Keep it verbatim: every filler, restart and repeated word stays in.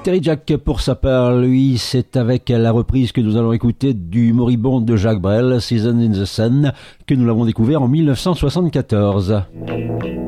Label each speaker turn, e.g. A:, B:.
A: Terry Jack, pour sa part, lui, c'est avec la reprise que nous allons écouter du moribond de Jacques Brel, Season in the Sun, que nous l'avons découvert en mille neuf cent soixante-quatorze.